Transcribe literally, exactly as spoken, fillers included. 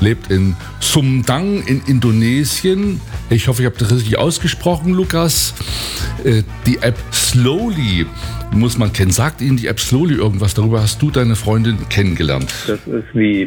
lebt in Sumedang in Indonesien. Ich hoffe, ich habe das richtig ausgesprochen, Lukas. Die App Slowly muss man kennen. Sagt Ihnen die App Slowly irgendwas? Darüber hast du deine Freundin kennengelernt. Das ist wie